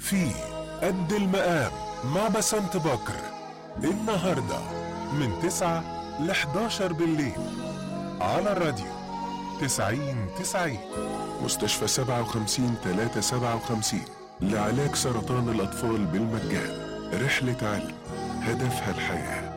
في قد المقام مع بسنت بكر النهاردة من 9 ل 11 بالليل على الراديو 90 مستشفى 57 لعلاج سرطان الأطفال بالمجان. رحلة علم هدفها الحياة.